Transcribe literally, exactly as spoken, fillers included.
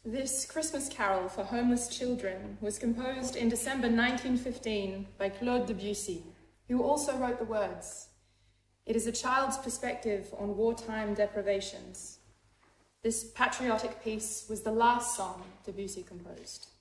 This Christmas carol for homeless children was composed in December nineteen fifteen by Claude Debussy, who also wrote the words. It is a child's perspective on wartime deprivations. This patriotic piece was the last song Debussy composed.